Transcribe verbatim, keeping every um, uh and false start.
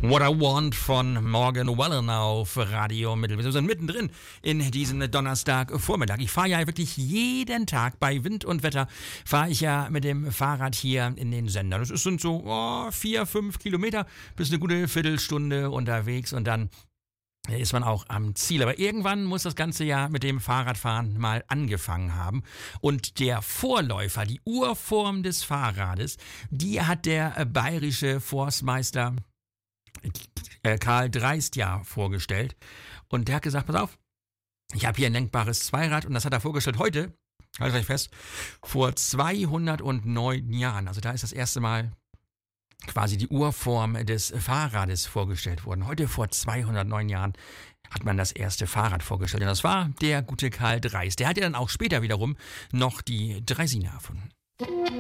What I Want von Morgan Wallen auf Radio Mittel. Wir sind mittendrin in diesem Donnerstagvormittag. Ich fahre ja wirklich jeden Tag bei Wind und Wetter, fahre ich ja mit dem Fahrrad hier in den Sender. Das sind so oh, vier, fünf Kilometer, bis eine gute Viertelstunde unterwegs und dann ist man auch am Ziel. Aber irgendwann muss das Ganze ja mit dem Fahrradfahren mal angefangen haben. Und der Vorläufer, die Urform des Fahrrades, die hat der bayerische Forstmeister Karl Dreist ja vorgestellt. Und der hat gesagt, pass auf, ich habe hier ein lenkbares Zweirad und das hat er vorgestellt heute, halt euch fest, vor zweihundertneun Jahren. Also da ist das erste Mal quasi die Urform des Fahrrades vorgestellt worden. Heute vor zweihundertneun Jahren hat man das erste Fahrrad vorgestellt. Und das war der gute Karl Dreist. Der hat ja dann auch später wiederum noch die Draisiner erfunden.